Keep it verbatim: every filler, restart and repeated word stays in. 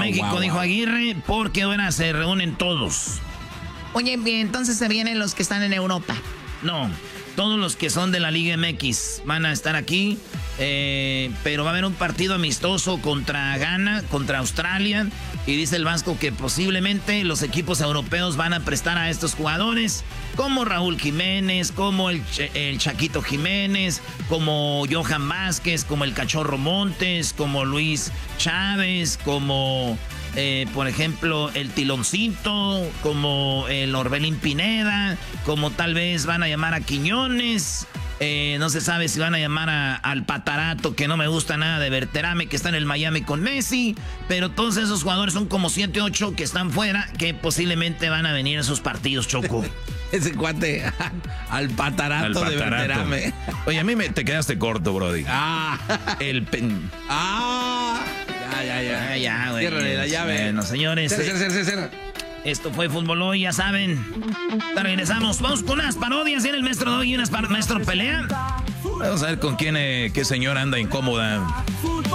México, wow, dijo wow. Aguirre, porque ahora se reúnen todos. Oye, bien, entonces se vienen los que están en Europa. No, todos los que son de la Liga M X van a estar aquí, eh, pero va a haber un partido amistoso contra Ghana, contra Australia, y dice el Vasco que posiblemente los equipos europeos van a prestar a estos jugadores, como Raúl Jiménez, como el, Ch- el Chaquito Jiménez, como Johan Vázquez, como el Cachorro Montes, como Luis Chávez, como... Eh, por ejemplo, el Tiloncito, como el Orbelín Pineda, como tal vez van a llamar a Quiñones, eh, no se sabe si van a llamar a, al Patarato, que no me gusta nada, de Berterame, que está en el Miami con Messi, pero todos esos jugadores son como siete, ocho que están fuera, que posiblemente van a venir a esos partidos, Choco. Ese cuate al patarato, Al de Patarato. Berterame. Oye, a mí me, te quedaste corto, Brody. Ah, El pen... ah, ya, ya, ya. Ah, ya, güey. Ciérrale la llave. Bueno, señores. Cierra, cierra, cierra, cierra. Esto fue Fútbol Hoy, ya saben. Ya regresamos. Vamos con unas parodias. ¿Viene el maestro de hoy y unas par- maestro pelea? Vamos a ver con quién, eh, qué señora anda incómoda.